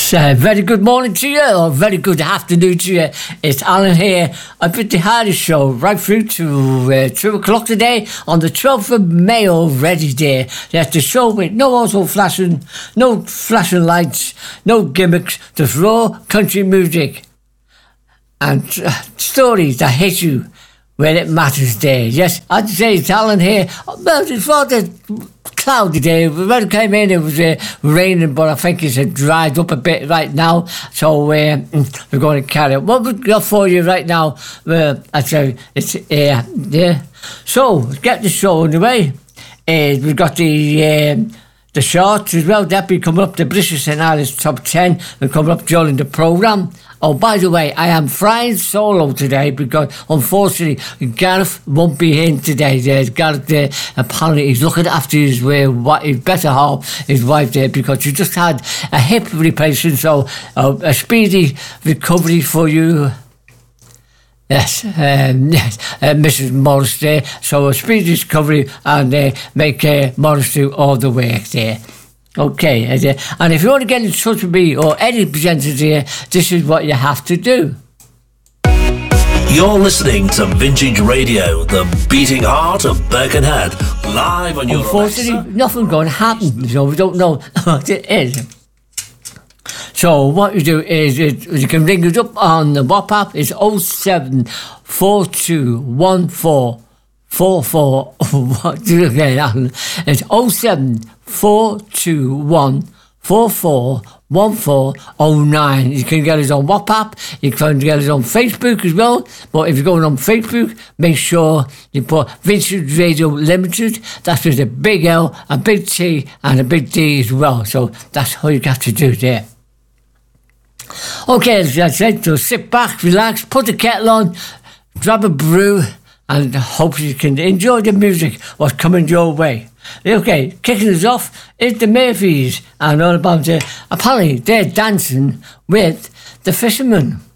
Very good morning to you, or very good afternoon to you. It's Alan here. I've been the Hardy Show right through to 2 o'clock today on the 12th of May already there. That's the show with no auto flashing, no flashing lights, no gimmicks, just raw country music and stories that hit you when it matters there. Yes, I'd say it's Alan here. Well, it's rather cloudy day. When it came in, it was raining, but I think it's dried up a bit right now. So we're going to carry it. What we've got for you right now, I'd say it's yeah. So let's get the show underway. We've got the charts as well. That'll be coming up. The British and Irish top 10 will come up during the programme. Oh, by the way, I am flying solo today because, unfortunately, Gareth won't be in today. Gareth, apparently, he's looking after his better half, his wife there, because she just had a hip replacement. So, a speedy recovery for you. Yes, Mrs. Morris there. So, a speedy recovery and make Morris do all the work there. Okay, and if you want to get in touch with me or any presenters here, this is what you have to do. You're listening to Vintage Radio, the beating heart of Birkenhead, live on your Unfortunately, Alexa. nothing's going to happen, so we don't know what it is. So what you do is you can ring us up on the WhatsApp. It's 07421444. It's 07421441409. You can get us on WhatsApp. You can get us on Facebook as well. But if you're going on Facebook, make sure you put Vintage Radio Limited. That's with a big L, a big T, and a big D as well. So that's all you got to do there. Okay, as I said, so sit back, relax, put the kettle on, grab a brew, and hope you can enjoy the music what's coming your way. Okay, kicking us off is the Murphys, and all about apparently they're dancing with the Fishermen.